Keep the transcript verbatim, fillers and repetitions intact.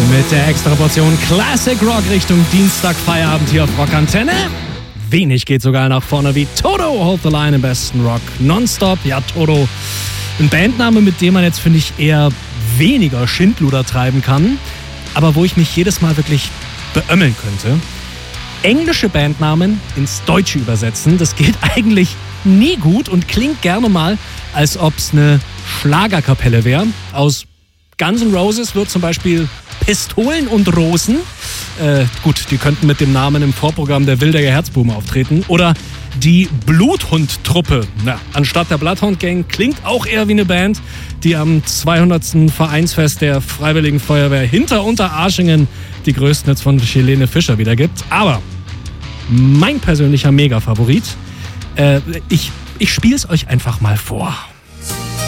Mit der extra Portion Classic Rock Richtung Dienstag-Feierabend hier auf Rockantenne. Wenig geht sogar nach vorne wie Toto, Hold the Line im besten Rock nonstop. Ja, Toto, ein Bandname, mit dem man jetzt, finde ich, eher weniger Schindluder treiben kann, aber wo ich mich jedes Mal wirklich beömmeln könnte. Englische Bandnamen ins Deutsche übersetzen, das geht eigentlich nie gut und klingt gerne mal, als ob es eine Schlagerkapelle wäre. Aus Guns N' Roses wird zum Beispiel Pistolen und Rosen. Äh, gut, die könnten mit dem Namen im Vorprogramm der Wildecker Herzbuben auftreten. Oder die Bluthund-Truppe. Na, anstatt der Bloodhound Gang klingt auch eher wie eine Band, die am zweihundertsten Vereinsfest der Freiwilligen Feuerwehr hinter Unterarschingen die größten Hits von Helene Fischer wiedergibt. Aber mein persönlicher Mega-Favorit, äh, ich, ich spiele es euch einfach mal vor.